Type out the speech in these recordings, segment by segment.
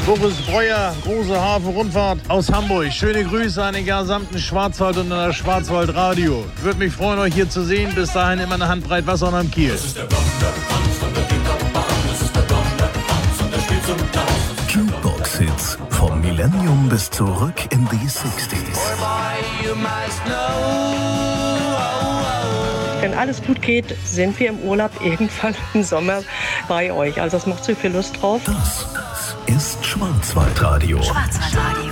Boris Breuer, große Hafenrundfahrt aus Hamburg. Schöne Grüße an den gesamten Schwarzwald und an das Schwarzwaldradio. Würde mich freuen, euch hier zu sehen. Bis dahin immer eine Handbreit Wasser am Kiel. Das ist der Wandertanz von der Kinderbahn. Das ist der Wandertanz und der spielt zum Tanz. Jukebox-Hits vom Millennium bis zurück in die 60s. Wenn alles gut geht, sind wir im Urlaub irgendwann im Sommer bei euch. Also es macht so viel Lust drauf. Das ist Schwarzwaldradio. Schwarzwaldradio.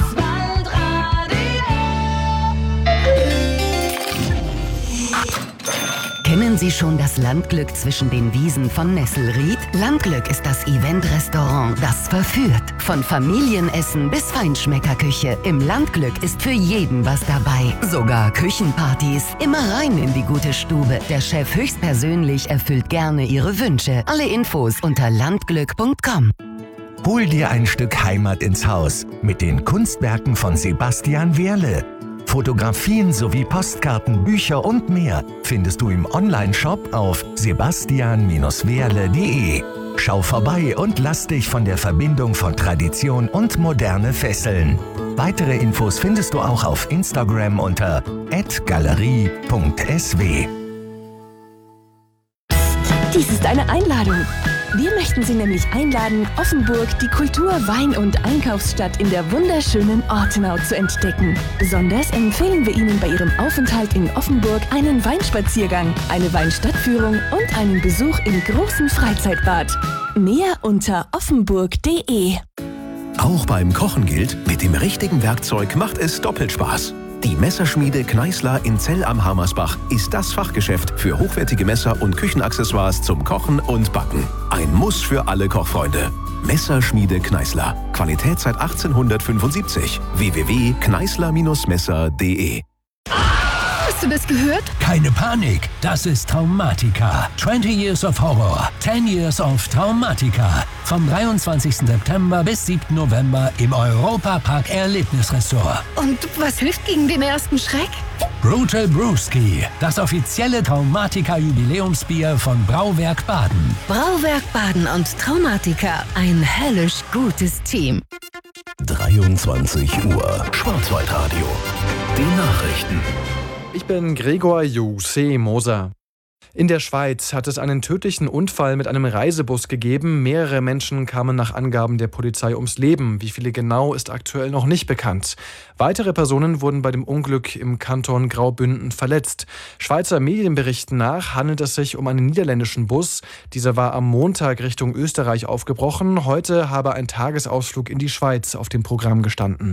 Kennen Sie schon das Landglück zwischen den Wiesen von Nesselried? Landglück ist das Event-Restaurant, das verführt. Von Familienessen bis Feinschmeckerküche. Im Landglück ist für jeden was dabei. Sogar Küchenpartys. Immer rein in die gute Stube. Der Chef höchstpersönlich erfüllt gerne Ihre Wünsche. Alle Infos unter landglück.com. Hol dir ein Stück Heimat ins Haus mit den Kunstwerken von Sebastian Wehrle. Fotografien sowie Postkarten, Bücher und mehr findest du im Onlineshop auf sebastian-wehrle.de. Schau vorbei und lass dich von der Verbindung von Tradition und Moderne fesseln. Weitere Infos findest du auch auf Instagram unter @galerie.sw. Dies ist eine Einladung. Wir möchten Sie nämlich einladen, Offenburg, die Kultur-, Wein- und Einkaufsstadt in der wunderschönen Ortenau zu entdecken. Besonders empfehlen wir Ihnen bei Ihrem Aufenthalt in Offenburg einen Weinspaziergang, eine Weinstadtführung und einen Besuch im großen Freizeitbad. Mehr unter offenburg.de. Auch beim Kochen gilt, mit dem richtigen Werkzeug macht es doppelt Spaß. Die Messerschmiede Kneißler in Zell am Hamersbach ist das Fachgeschäft für hochwertige Messer und Küchenaccessoires zum Kochen und Backen. Ein Muss für alle Kochfreunde. Messerschmiede Kneißler. Qualität seit 1875. www.kneißler-messer.de. Hast du das gehört? Keine Panik, das ist Traumatica. 20 Years of Horror, 10 Years of Traumatica. Vom 23. September bis 7. November im Europa-Park Erlebnisressort. Und was hilft gegen den ersten Schreck? Brutal Brewski, das offizielle Traumatica-Jubiläumsbier von Brauwerk Baden. Brauwerk Baden und Traumatica, ein höllisch gutes Team. 23 Uhr, Schwarzwaldradio. Die Nachrichten. Ich bin Gregor Juse Moser. In der Schweiz hat es einen tödlichen Unfall mit einem Reisebus gegeben. Mehrere Menschen kamen nach Angaben der Polizei ums Leben. Wie viele genau, ist aktuell noch nicht bekannt. Weitere Personen wurden bei dem Unglück im Kanton Graubünden verletzt. Schweizer Medien berichten nach, handelt es sich um einen niederländischen Bus. Dieser war am Montag Richtung Österreich aufgebrochen. Heute habe ein Tagesausflug in die Schweiz auf dem Programm gestanden.